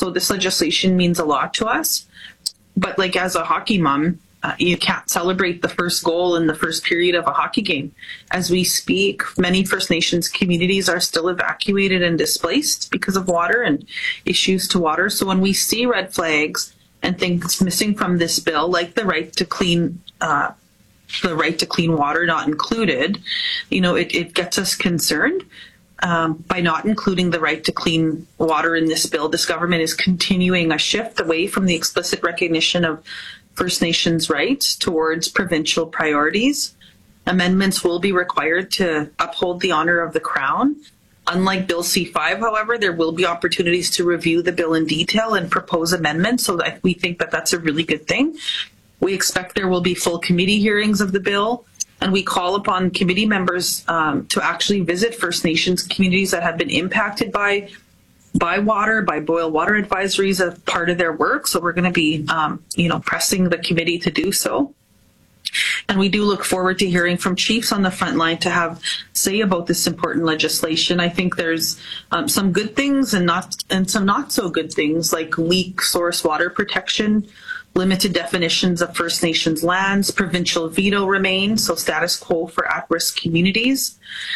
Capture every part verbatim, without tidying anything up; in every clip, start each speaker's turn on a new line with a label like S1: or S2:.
S1: So this legislation means a lot to us. But like as a hockey mom, uh, you can't celebrate the first goal in the first period of a hockey game. As we speak, many First Nations communities are still evacuated and displaced because of water and issues to water. So when we see red flags and things missing from this bill, like the right to clean uh, the right to clean water not included, you know, it, it gets us concerned. Um, by not including the right to clean water in this bill, this government is continuing a shift away from the explicit recognition of First Nations rights towards provincial priorities. Amendments will be required to uphold the honor of the Crown. Unlike Bill C five, however, there will be opportunities to review the bill in detail and propose amendments, so that we think that that's a really good thing. We expect there will be full committee hearings of the bill, and we call upon committee members um, to actually visit First Nations communities that have been impacted by by water, by boil water advisories as part of their work. So we're going to be, um, you know, pressing the committee to do so. And we do look forward to hearing from chiefs on the front line to have say about this important legislation. I think there's um, some good things and not and some not so good things, like leak source water protection, limited definitions of First Nations lands, provincial veto remains, so status quo for at-risk communities.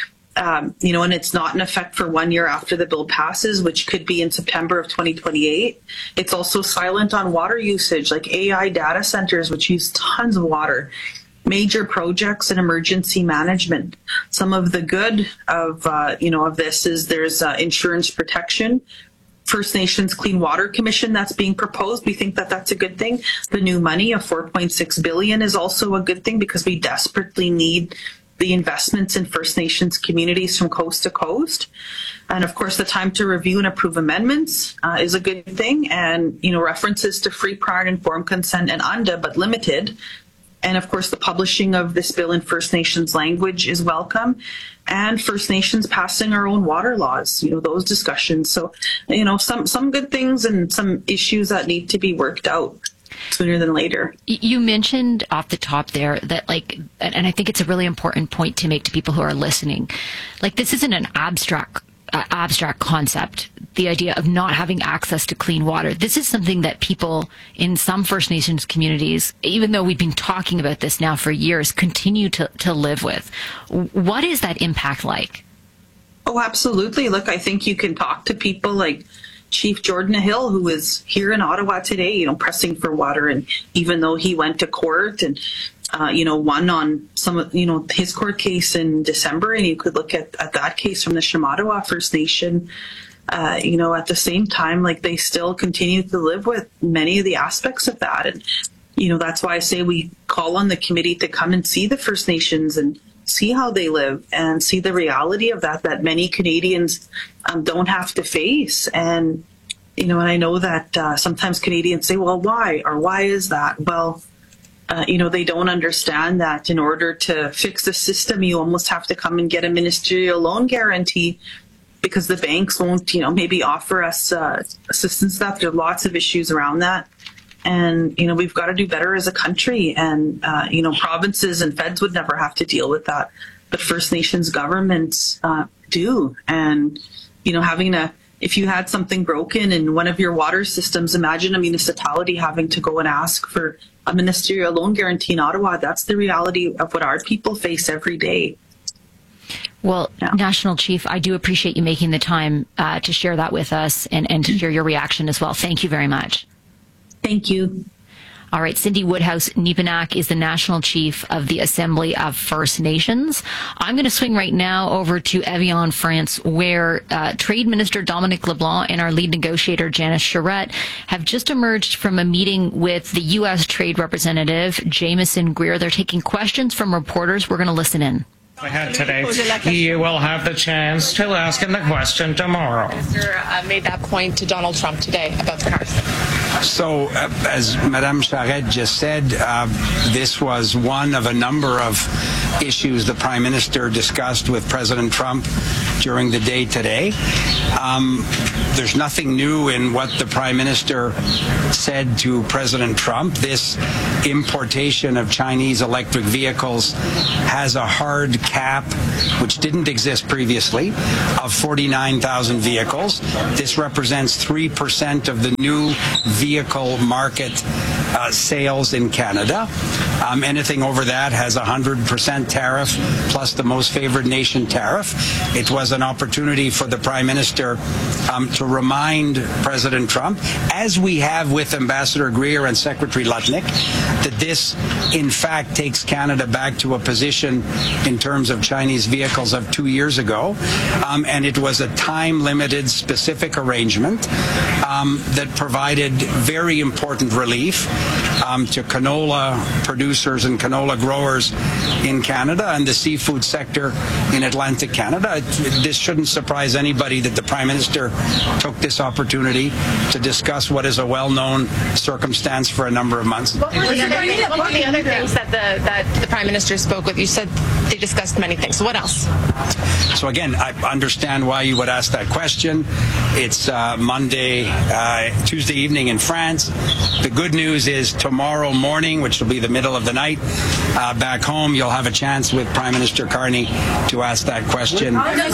S1: Um, you know, and it's not in effect for one year after the bill passes, which could be in September of twenty twenty-eight. It's also silent on water usage, like A I data centers, which use tons of water, major projects and emergency management. Some of the good of, uh, you know, of this is there's uh, insurance protection. First Nations Clean Water Commission that's being proposed. We think that that's a good thing. The new money of four point six billion dollars is also a good thing because we desperately need the investments in First Nations communities from coast to coast. And of course, the time to review and approve amendments uh, is a good thing. And, you know, references to free, prior, and informed consent and U N D A, but limited. And of course, the publishing of this bill in First Nations language is welcome. And First Nations passing our own water laws, you know, those discussions. So, you know, some, some good things and some issues that need to be worked out sooner than later.
S2: You mentioned off the top there that, like, and I think it's a really important point to make to people who are listening, like, this isn't an abstract uh, abstract concept, the idea of not having access to clean water. This is something that people in some First Nations communities, even though we've been talking about this now for years, continue to, to live with. What is that impact like?
S1: Oh, absolutely. Look, I think you can talk to people like Chief Jordan Hill, who is here in Ottawa today, you know, pressing for water. And even though he went to court and, uh, you know, won on some of, you know, his court case in December, and you could look at, at that case from the Shamattawa First Nation, uh, you know, at the same time, like, they still continue to live with many of the aspects of that. And, you know, that's why I say we call on the committee to come and see the First Nations and see how they live and see the reality of that, that many Canadians um, don't have to face. And, you know, and I know that uh, sometimes Canadians say, well, why? Or why is that? Well, uh, you know, they don't understand that in order to fix the system, you almost have to come and get a ministerial loan guarantee because the banks won't, you know, maybe offer us uh, assistance. That there are lots of issues around that. And, you know, we've got to do better as a country. And, uh, you know, provinces and feds would never have to deal with that. But First Nations governments uh, do. And, you know, having a, if you had something broken in one of your water systems, imagine a municipality having to go and ask for a ministerial loan guarantee in Ottawa. That's the reality of what our people face every day.
S2: Well, yeah. National Chief, I do appreciate you making the time uh, to share that with us and, and to hear your reaction as well. Thank you very much.
S1: Thank you.
S2: All right, Cindy Woodhouse-Nepinak is the National Chief of the Assembly of First Nations. I'm going to swing right now over to Evian, France, where uh, Trade Minister Dominic LeBlanc and our lead negotiator, Janice Charette, have just emerged from a meeting with the U S Trade Representative, Jameson Greer. They're taking questions from reporters. We're going to listen in.
S3: Ahead today, you will have the chance to ask him the question tomorrow.
S4: The minister uh, made that point to Donald Trump today about the cars. So, uh, as Madame Charette just said, uh, this was one of a number of issues the Prime Minister discussed with President Trump during the day today. Um, there's nothing new in what the Prime Minister said to President Trump. This importation of Chinese electric vehicles has a hard cap, which didn't exist previously, of forty-nine thousand vehicles. This represents three percent of the new vehicle market uh, sales in Canada. Um, anything over that has a one hundred percent tariff plus the most favored nation tariff. It was an opportunity for the Prime Minister um, to remind President Trump, as we have with Ambassador Greer and Secretary Lutnick, that this, in fact, takes Canada back to a position in terms of Chinese vehicles of two years ago. Um, and it was a time-limited, specific arrangement um, that provided very important relief um, to canola producers and canola growers in Canada and the seafood sector in Atlantic Canada. This shouldn't surprise anybody that the Prime Minister took this opportunity to discuss what is a well-known circumstance for a number of months.
S5: One of the other things that the, that the Prime Minister spoke with, you said they discussed many things. So what else?
S4: So again, I understand why you would ask that question. It's uh, Monday, uh, Tuesday evening in France. The good news is tomorrow morning, which will be the middle of the night, uh, back home, you'll have a chance with Prime Minister Carney to ask that question.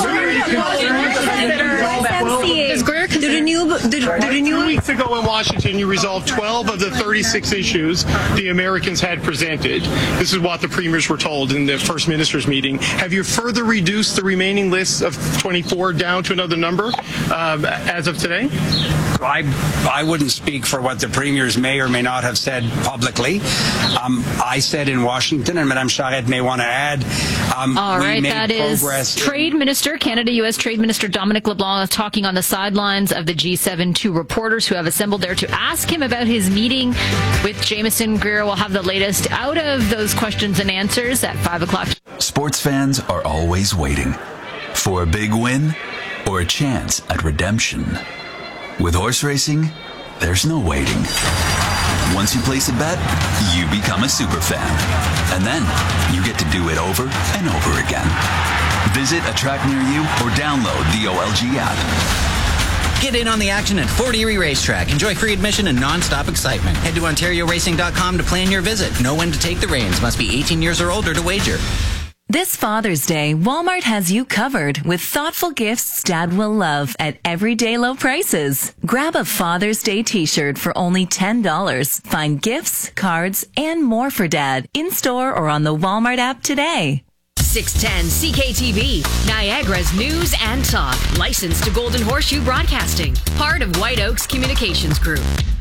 S6: Two weeks ago in Washington, you resolved twelve of the thirty-six issues the Americans had presented. This is what the premiers were told in the First Minister's meeting. Have you further reduced the remaining list of twenty-four down to another number um, as of today?
S4: I, I wouldn't speak for what the premiers may or may not have said publicly. Um, I said in Washington, and Madame Charette may want to add, um,
S2: All
S4: we
S2: right,
S4: made
S2: that is
S4: progress.
S2: Trade Minister, Canada-U S Trade Minister Dominic LeBlanc talking on the sidelines of the G seven to reporters who have assembled there to ask him about his meeting with Jameson Greer. We'll have the latest out of those questions and answers at five o'clock.
S7: Sports fans are always waiting for a big win or a chance at redemption. With horse racing, there's no waiting. Once you place a bet, you become a super fan. And then you get to do it over and over again. Visit a track near you or download the O L G app.
S8: Get in on the action at Fort Erie Racetrack. Enjoy free admission and non-stop excitement. Head to Ontario Racing dot com to plan your visit. Know when to take the reins. Must be eighteen years or older to wager.
S9: This Father's Day, Walmart has you covered with thoughtful gifts Dad will love at everyday low prices. Grab a Father's Day t-shirt for only ten dollars. Find gifts, cards, and more for Dad in-store or on the Walmart app today.
S10: six ten C K T V, Niagara's news and talk. Licensed to Golden Horseshoe Broadcasting. Part of White Oaks Communications Group.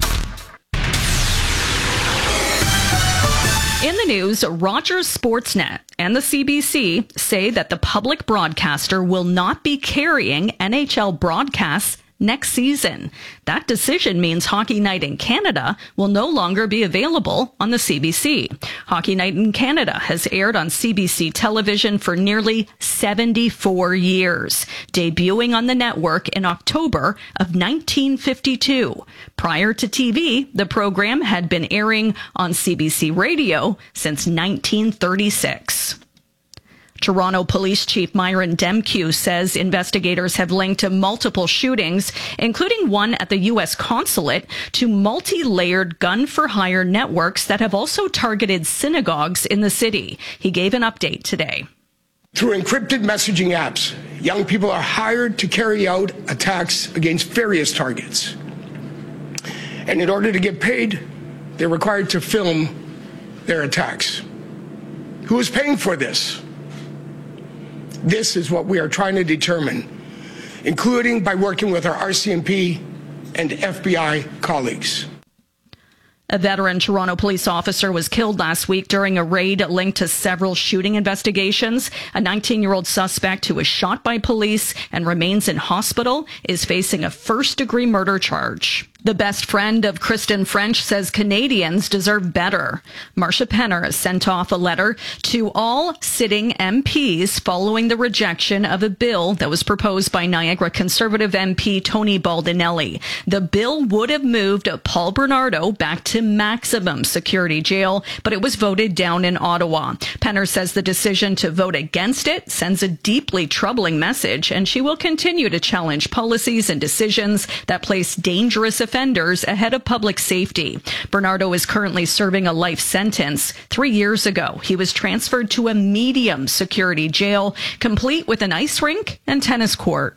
S11: In the news, Rogers Sportsnet and the C B C say that the public broadcaster will not be carrying N H L broadcasts next season. That decision means Hockey Night in Canada will no longer be available on the C B C. Hockey Night in Canada has aired on C B C television for nearly seventy-four years, debuting on the network in October of nineteen fifty-two. Prior to T V, the program had been airing on C B C radio since nineteen thirty-six. Toronto Police Chief Myron Demkew says investigators have linked to multiple shootings, including one at the U S consulate, to multi-layered gun-for-hire networks that have also targeted synagogues in the city. He gave an update today.
S12: Through encrypted messaging apps, young people are hired to carry out attacks against various targets. And in order to get paid, they're required to film their attacks. Who is paying for this? This is what we are trying to determine, including by working with our R C M P and F B I colleagues.
S11: A veteran Toronto police officer was killed last week during a raid linked to several shooting investigations. A nineteen-year-old suspect who was shot by police and remains in hospital is facing a first-degree murder charge. The best friend of Kristen French says Canadians deserve better. Marsha Penner has sent off a letter to all sitting M Ps following the rejection of a bill that was proposed by Niagara Conservative M P Tony Baldinelli. The bill would have moved Paul Bernardo back to maximum security jail, but it was voted down in Ottawa. Penner says the decision to vote against it sends a deeply troubling message, and she will continue to challenge policies and decisions that place dangerous offenders ahead of public safety. Bernardo is currently serving a life sentence. Three years ago, he was transferred to a medium security jail, complete with an ice rink and tennis court.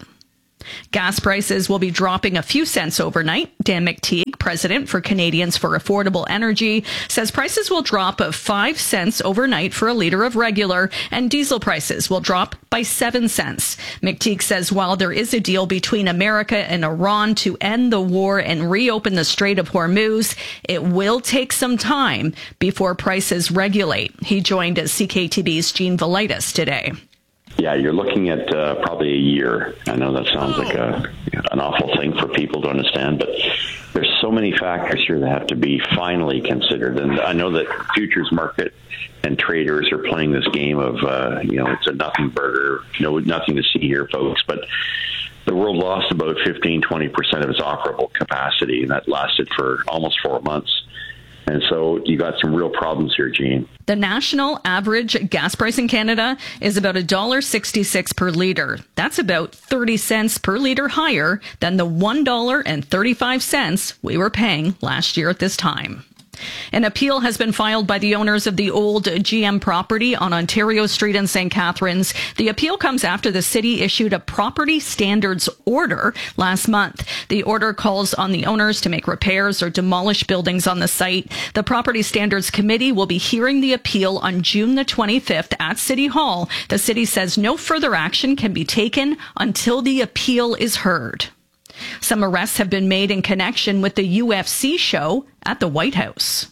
S11: Gas prices will be dropping a few cents overnight. Dan McTeague, president for Canadians for Affordable Energy, says prices will drop of five cents overnight for a litre of regular, and diesel prices will drop by seven cents. McTeague says while there is a deal between America and Iran to end the war and reopen the Strait of Hormuz, it will take some time before prices regulate. He joined C K T B's Gene Velitis today.
S13: Yeah, you're looking at uh, probably a year. I know that sounds like a, an awful thing for people to understand, but there's so many factors here that have to be finally considered. And I know that futures market and traders are playing this game of, uh, you know, it's a nothing burger, no, nothing to see here, folks. But the world lost about fifteen, twenty percent of its operable capacity, and that lasted for almost four months. And so you got some real problems here, Gene.
S11: The national average gas price in Canada is about one dollar sixty-six per litre. That's about thirty cents per litre higher than the one dollar and thirty-five cents we were paying last year at this time. An appeal has been filed by the owners of the old G M property on Ontario Street in Saint Catharines. The appeal comes after the city issued a property standards order last month. The order calls on the owners to make repairs or demolish buildings on the site. The Property Standards Committee will be hearing the appeal on June the twenty-fifth at City Hall. The city says no further action can be taken until the appeal is heard. Some arrests have been made in connection with the U F C show at the White House.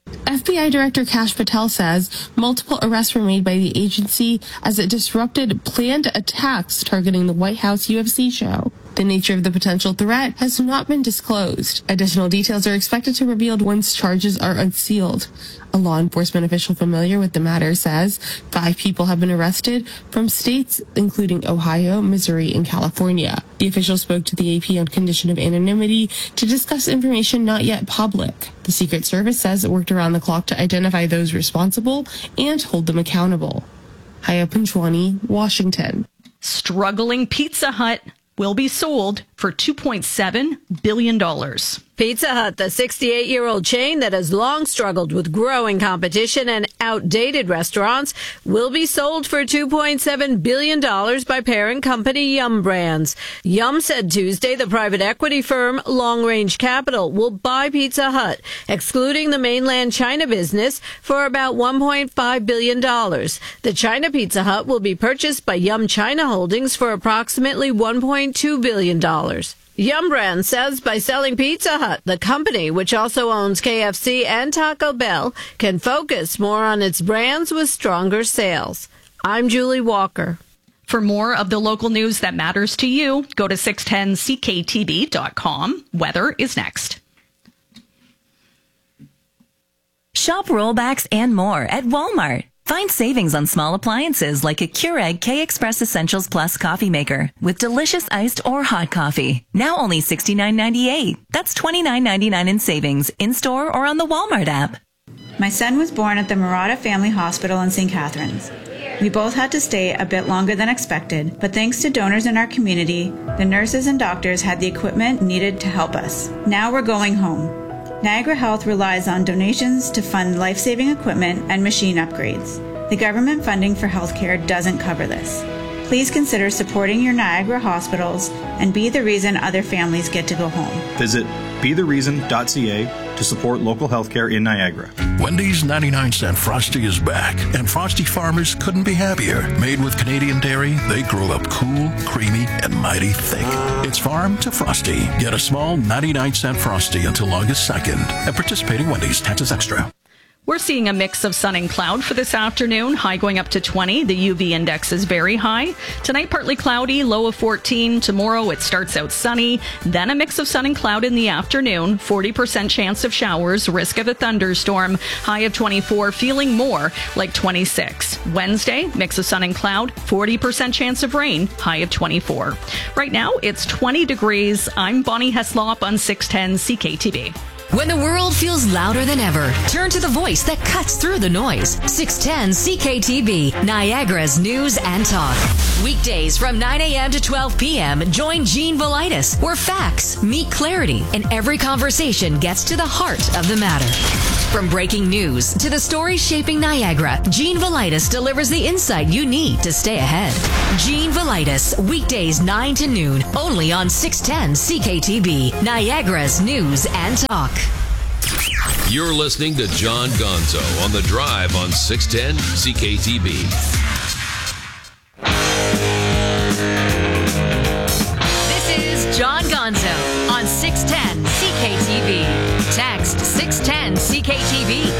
S14: F B I Director Kash Patel says multiple arrests were made by the agency as it disrupted planned attacks targeting the White House U F C show. The nature of the potential threat has not been disclosed. Additional details are expected to be revealed once charges are unsealed. A law enforcement official familiar with the matter says five people have been arrested from states including Ohio, Missouri, and California. The official spoke to the A P on condition of anonymity to discuss information not yet public. The Secret Service says it worked around the clock to identify those responsible and hold them accountable. Haya Panchwani, Washington.
S11: Struggling Pizza Hut will be sold for two point seven billion dollars.
S15: Pizza Hut, the sixty-eight-year-old chain that has long struggled with growing competition and outdated restaurants, will be sold for two point seven billion dollars by parent company Yum Brands. Yum said Tuesday the private equity firm Long Range Capital will buy Pizza Hut, excluding the mainland China business, for about one point five billion dollars. The China Pizza Hut will be purchased by Yum China Holdings for approximately one point two billion dollars. Yum Brands says by selling Pizza Hut, the company, which also owns K F C and Taco Bell, can focus more on its brands with stronger sales. I'm Julie Walker.
S11: For more of the local news that matters to you, go to six ten C K T B dot com. Weather is next.
S9: Shop rollbacks and more at Walmart. Find savings on small appliances like a Keurig K-Express Essentials Plus coffee maker with delicious iced or hot coffee. Now only sixty-nine ninety-eight. That's twenty-nine ninety-nine in savings in-store or on the Walmart app.
S16: My son was born at the Murata Family Hospital in Saint Catharines. We both had to stay a bit longer than expected, but thanks to donors in our community, the nurses and doctors had the equipment needed to help us. Now we're going home. Niagara Health relies on donations to fund life-saving equipment and machine upgrades. The government funding for healthcare doesn't cover this. Please consider supporting your Niagara hospitals and be the reason other families get to go home.
S17: Visit be the reason dot c a to support local healthcare in Niagara.
S18: Wendy's ninety-nine cent Frosty is back, and Frosty farmers couldn't be happier. Made with Canadian dairy, they grow up cool, creamy, and mighty thick. It's farm to Frosty. Get a small ninety-nine cent Frosty until August second at participating Wendy's. Taxes extra.
S11: We're seeing a mix of sun and cloud for this afternoon, high going up to twenty. The U V index is very high. Tonight, partly cloudy, low of fourteen. Tomorrow, it starts out sunny, then a mix of sun and cloud in the afternoon, forty percent chance of showers, risk of a thunderstorm, high of twenty-four, feeling more like twenty-six. Wednesday, mix of sun and cloud, forty percent chance of rain, high of twenty-four. Right now, it's twenty degrees. I'm Bonnie Heslop on six ten C K T V.
S10: When the world feels louder than ever, turn to the voice that cuts through the noise. six ten C K T V, Niagara's news and talk. Weekdays from nine a.m. to twelve p.m., join Jean Velitis, where facts meet clarity and every conversation gets to the heart of the matter. From breaking news to the stories shaping Niagara, Jean Velitis delivers the insight you need to stay ahead. Jean Velitis, weekdays nine to noon, only on six ten C K T V, Niagara's news and talk.
S19: You're listening to John Gonzo on The Drive on six ten C K T V.
S10: This is John Gonzo on six ten C K T V. Text six ten C K T V.